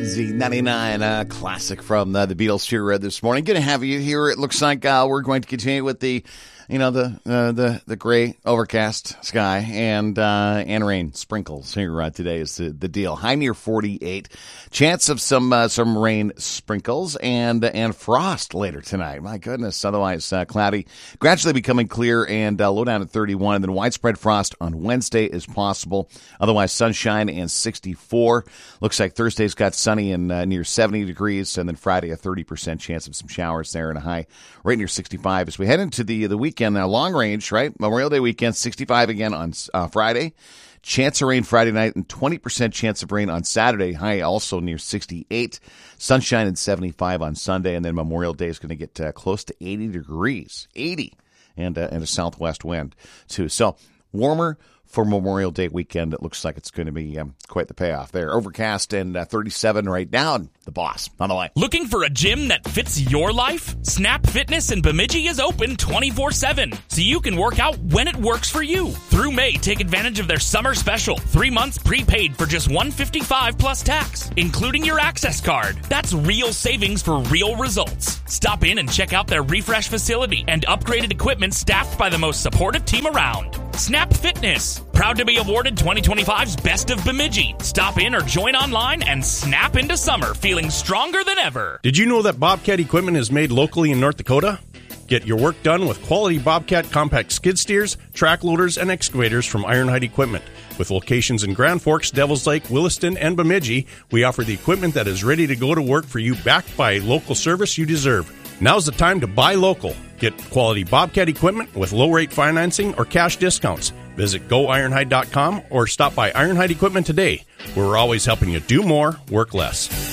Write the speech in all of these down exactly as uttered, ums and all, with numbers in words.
Z ninety-nine, a classic from uh, the Beatles here uh, this morning. Good to have you here. It looks like uh, we're going to continue with the, you know, the uh, the the gray overcast sky and uh, and rain sprinkles here uh, today is the, the deal. High near forty-eight. Chance of some uh, some rain sprinkles and and frost later tonight. My goodness. Otherwise uh, cloudy, gradually becoming clear and uh, low down at thirty-one. And then widespread frost on Wednesday is possible. Otherwise sunshine and sixty-four. Looks like Thursday's got sunny and uh, near seventy degrees, and then Friday a thirty percent chance of some showers there and a high right near sixty-five as we head into the the weekend. Now, long range, right? Memorial Day weekend, sixty-five again on uh, Friday. Chance of rain Friday night and twenty percent chance of rain on Saturday. High also near sixty-eight. Sunshine and seventy-five on Sunday. And then Memorial Day is going to get uh, close to eighty degrees. eighty. And, uh, and a southwest wind, too. So, warmer for Memorial Day weekend. It looks like it's going to be um, quite the payoff there. Overcast and uh, thirty-seven right now. The boss on the line. Looking for a gym that fits your life? Snap Fitness in Bemidji is open twenty-four seven, so you can work out when it works for you. Through May, take advantage of their summer special. Three months prepaid for just one hundred fifty-five dollars plus tax, including your access card. That's real savings for real results. Stop in and check out their refresh facility and upgraded equipment staffed by the most supportive team around. Snap Fitness, proud to be awarded twenty twenty-five's Best of Bemidji. Stop in or join online and snap into summer feeling stronger than ever. Did you know that Bobcat equipment is made locally in North Dakota? Get your work done with quality Bobcat compact skid steers, track loaders, and excavators from Ironhide Equipment. With locations in Grand Forks, Devils Lake, Williston, and Bemidji, we offer the equipment that is ready to go to work for you, backed by local service you deserve. Now's the time to buy local. Get quality Bobcat equipment with low-rate financing or cash discounts. Visit go ironhide dot com or stop by Ironhide Equipment today. We're always helping you do more, work less.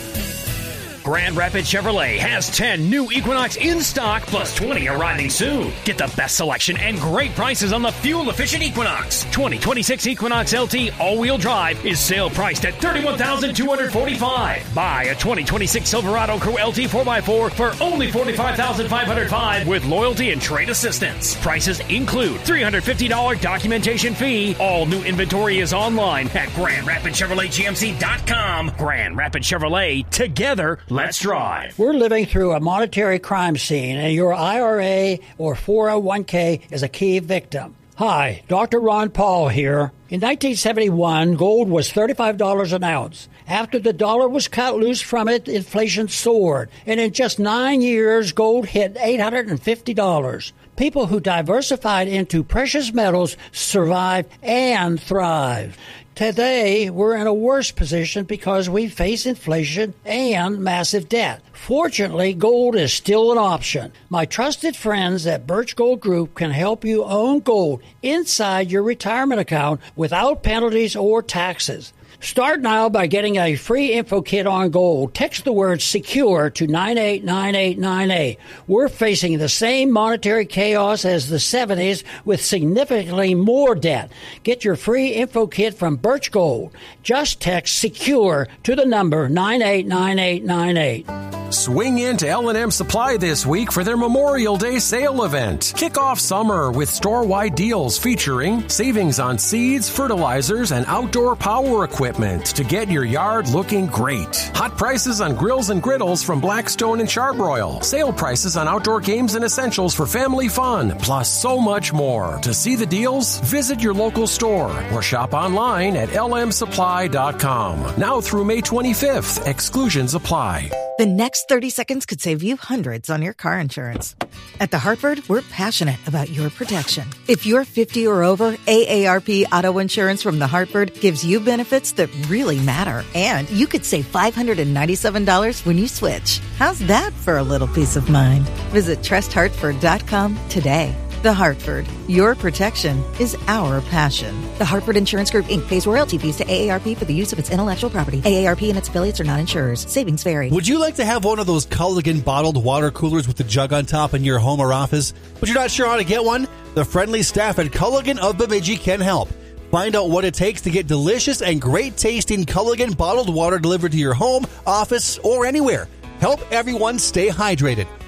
Grand Rapids Chevrolet has ten new Equinox in stock, plus twenty arriving soon. Get the best selection and great prices on the fuel-efficient Equinox. twenty twenty-six Equinox L T all-wheel drive is sale priced at thirty-one thousand two hundred forty-five dollars. Buy a twenty twenty-six Silverado Crew L T four by four for only forty-five thousand five hundred five dollars with loyalty and trade assistance. Prices include three hundred fifty dollars documentation fee. All new inventory is online at Grand Rapids Chevrolet G M C dot com. Grand Rapids Chevrolet, together, let's drive. We're living through a monetary crime scene, and your I R A or four oh one k is a key victim. Hi, Doctor Ron Paul here. In nineteen seventy-one, gold was thirty-five dollars an ounce. After the dollar was cut loose from it, inflation soared, and in just nine years, gold hit eight hundred fifty dollars. People who diversified into precious metals survived and thrived. Today, we're in a worse position because we face inflation and massive debt. Fortunately, gold is still an option. My trusted friends at Birch Gold Group can help you own gold inside your retirement account without penalties or taxes. Start now by getting a free info kit on gold. Text the word SECURE to nine eight nine eight nine eight. We're facing the same monetary chaos as the seventies with significantly more debt. Get your free info kit from Birch Gold. Just text SECURE to the number nine eight nine eight nine eight. Swing into L and M Supply this week for their Memorial Day sale event. Kick off summer with store-wide deals featuring savings on seeds, fertilizers, and outdoor power equipment to get your yard looking great. Hot prices on grills and griddles from Blackstone and Charbroil. Sale prices on outdoor games and essentials for family fun, plus so much more. To see the deals, visit your local store or shop online at L M supply dot com. Now through May twenty-fifth, exclusions apply. The next thirty seconds could save you hundreds on your car insurance. At The Hartford, we're passionate about your protection. If you're fifty or over, A A R P Auto Insurance from The Hartford gives you benefits that really matter. And you could save five hundred ninety-seven dollars when you switch. How's that for a little peace of mind? Visit trust hartford dot com today. The Hartford, your protection is our passion. The Hartford Insurance Group, Incorporated pays royalty fees to A A R P for the use of its intellectual property. A A R P and its affiliates are not insurers. Savings vary. Would you like to have one of those Culligan bottled water coolers with the jug on top in your home or office, but you're not sure how to get one? The friendly staff at Culligan of Bemidji can help. Find out what it takes to get delicious and great tasting Culligan bottled water delivered to your home, office, or anywhere. Help everyone stay hydrated.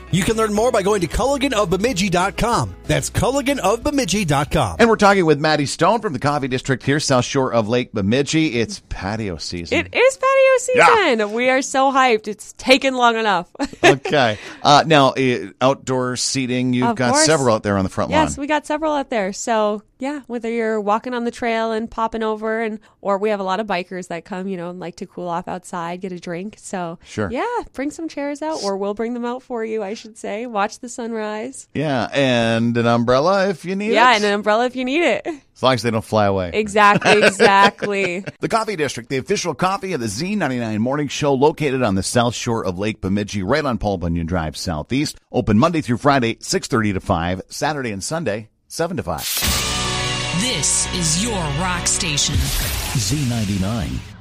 You can learn more by going to Culligan of Bemidji dot com. That's Culligan of Bemidji dot com. And we're talking with Maddie Stone from the Coffee District here, south shore of Lake Bemidji. It's patio season. It is patio season. Yeah. We are so hyped. It's taken long enough. Okay. Uh, now, uh, outdoor seating, you've of got course. several out there on the front yes, lawn. Yes, we got several out there. So, yeah, whether you're walking on the trail and popping over, and or we have a lot of bikers that come, you know, and like to cool off outside, get a drink. So, sure. yeah, bring some chairs out, or we'll bring them out for you, I should say. Watch the sunrise. Yeah, and an umbrella if you need yeah, it. Yeah, and an umbrella if you need it. As long as they don't fly away. Exactly, exactly. The Coffee District, the official coffee of the Z ninety-nine Morning Show, located on the south shore of Lake Bemidji, right on Paul Bunyan Drive Southeast. Open Monday through Friday, six thirty to five. Saturday and Sunday, seven to five. This is your rock station. Z ninety-nine.